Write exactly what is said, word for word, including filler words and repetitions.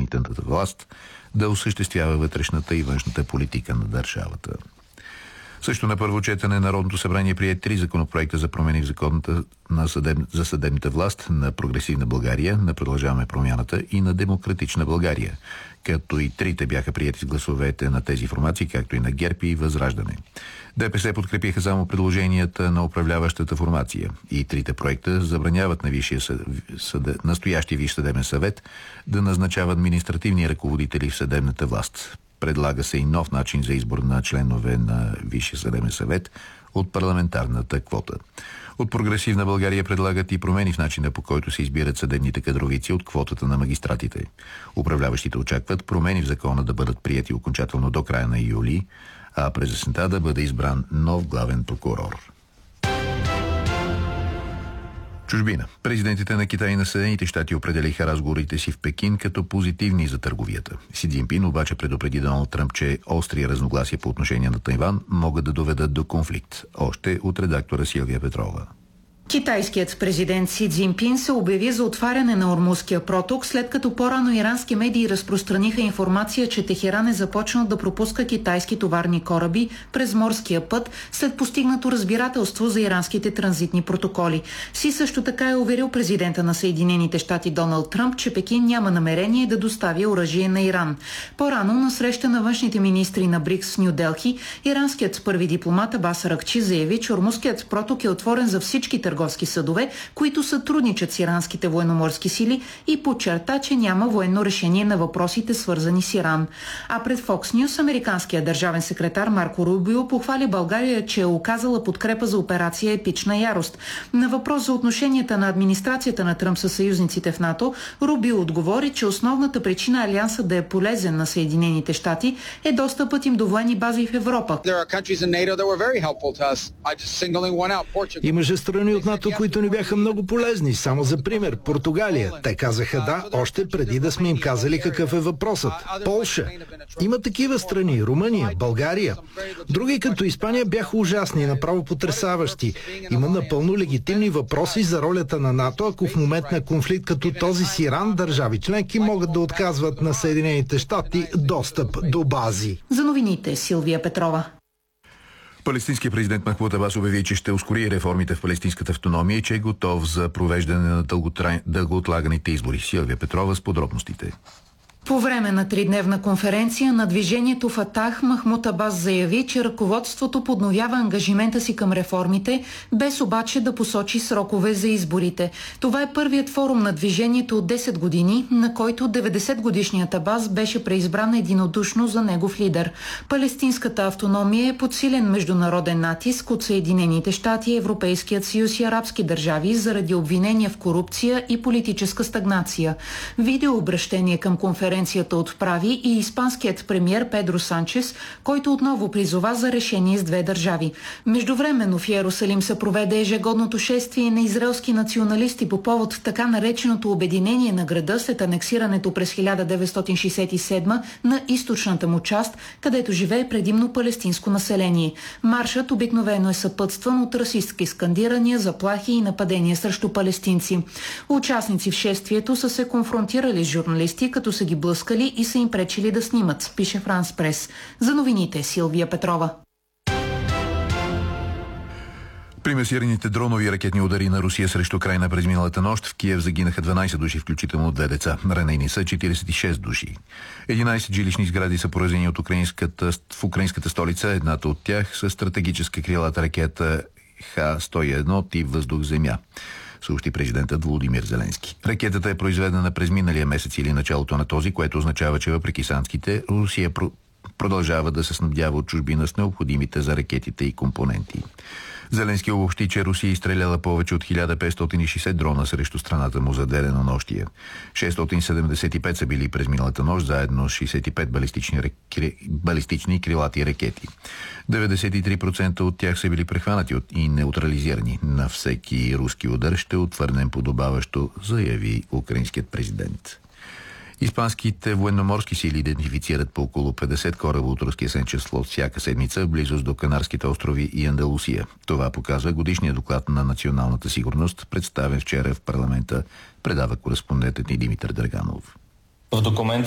изпълнителната власт да осъществява вътрешната и външната политика на държавата. Също на първо четене Народното събрание прие три законопроекта за промени в законната на съдеб... за съдебната власт на Прогресивна България, на Продължаваме промяната и на Демократична България, като и трите бяха приети с гласовете на тези формации, както и на ГЕРБ и Възраждане. ДПС подкрепиха само предложенията на управляващата формация. И трите проекта забраняват на Висшия съд... съд... настоящия Висш съдебен съвет да назначава административни ръководители в съдебната власт. Предлага се и нов начин за избор на членове на Висшия съдебен съвет от парламентарната квота. От Прогресивна България предлагат и промени в начина, по който се избират съдебните кадровици от квотата на магистратите. Управляващите очакват промени в закона да бъдат прияти окончателно до края на юли, а през есента да бъде избран нов главен прокурор. Чужбина. Президентите на Китай и на Съединените щати определиха разговорите си в Пекин като позитивни за търговията. Си Цзинпин обаче предупреди Доналд Тръмп, че остри разногласия по отношение на Тайван могат да доведат до конфликт. Още от редактора Силвия Петрова. Китайският президент Си Цзинпин се обяви за отваряне на Ормузския проток, след като по-рано ирански медии разпространиха информация, че Техеран е започнал да пропуска китайски товарни кораби през морския път след постигнато разбирателство за иранските транзитни протоколи. Си също така е уверил президента на Съединените щати Доналд Тръмп, че Пекин няма намерение да доставя оръжие на Иран. По-рано на среща на външните министри на БРИКС в Ню Делхи, иранският първи дипломат Абас Аракчи заяви, че Ормузският проток е отворен за всички търговски съдове, които сътрудничат с иранските военноморски сили, и подчерта, че няма военно решение на въпросите, свързани с Иран. А пред Fox News американският държавен секретар Марко Рубио похвали България, че е оказала подкрепа за операция Епична ярост. На въпрос за отношенията на администрацията на Тръмп със съюзниците в НАТО, Рубио отговори, че основната причина Алианса да е полезен на Съединените щати е достъпът им до военни бази в Европа. Имаше страни от НАТО, които ни бяха много полезни. Само за пример, Португалия. Те казаха да, още преди да сме им казали какъв е въпросът. Полша. Има такива страни. Румъния, България. Други като Испания бяха ужасни, направо потресаващи. Има напълно легитимни въпроси за ролята на НАТО, ако в момент на конфликт като този с Иран, държави членки могат да отказват на Съединените щати достъп до бази. За новините Силвия Петрова. Палестинският президент Махмуд Абас обяви, че ще ускори реформите в палестинската автономия и че е готов за провеждане на дългоотлаганите избори. Силвия Петрова с подробностите. По време на тридневна конференция на движението Фатах Махмуд Абас заяви, че ръководството подновява ангажимента си към реформите, без обаче да посочи срокове за изборите. Това е първият форум на движението от десет години, на който деветдесетгодишният Абас беше преизбран единодушно за негов лидер. Палестинската автономия е под силен международен натиск от Съединените щати, Европейският съюз и арабски държави заради обвинения в корупция и политическа стагнация. Видеообращение към конференцията Конференцията отправи и испанският премиер Педро Санчес, който отново призова за решение с две държави. Междувременно в Йерусалим се проведе ежегодното шествие на израелски националисти по повод така нареченото обединение на града след анексирането през хиляда деветстотин шейсет и седма на източната му част, където живее предимно палестинско население. Маршът обикновено е съпътстван от расистки скандирания, заплахи и нападения срещу палестинци. Участници в шествието са се конфронтирали с журналисти, като са ги блъскали и са им пречили да снимат, пише Франс Прес. За новините Силвия Петрова. При масираните дронови и ракетни удари на Русия срещу Украйна през миналата нощ в Киев загинаха дванайсет души, включително две деца. Ранени са четирийсет и шест души. единайсет жилищни сгради са поразени от украинската, в украинската столица. Едната от тях с стратегическа крилата ракета Х сто и едно тип въздух-земя, съобщи президентът Володимир Зеленски. Ракетата е произведена през миналия месец или началото на този, което означава, че въпреки санкциите, Русия про- продължава да се снабдява от чужбина с необходимите за ракетите и компоненти. Зеленски обобщи, че Русия изстреляла повече от хиляда петстотин и шейсет дрона срещу страната му за две денонощия. шестстотин седемдесет и пет са били през миналата нощ, заедно с шейсет и пет балистични, рак... балистични крилати ракети. деветдесет и три процента от тях са били прехванати от... и неутрализирани. На всеки руски удар ще отвърнем подобаващо, заяви украинският президент. Испанските военноморски сили идентифицират по около петдесет кораба от руския сенчев флот всяка седмица в близост до Канарските острови и Андалусия. Това показва годишния доклад на националната сигурност, представен вчера в парламента, предава кореспондентът ни Димитър Драганов. В документа